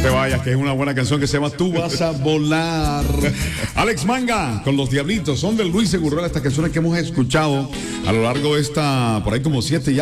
te vayas, que es una buena canción que se llama Tú vas a volar. Alex Manga con Los Diablitos. Son de Luis Segurrola, estas canciones que hemos escuchado a lo largo de esta, por ahí como 7 ya.